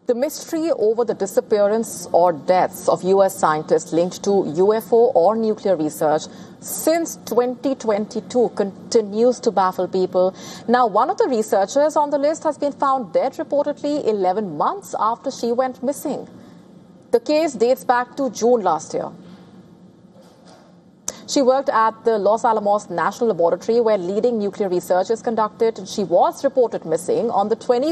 The mystery over the disappearance or deaths of U.S. scientists linked to UFO or nuclear research since 2022 continues to baffle people. Now, one of the researchers on the list has been found dead reportedly 11 months after she went missing. The case dates back to June last year. She worked at the Los Alamos National Laboratory where leading nuclear research is conducted, and she was reported missing on the 20th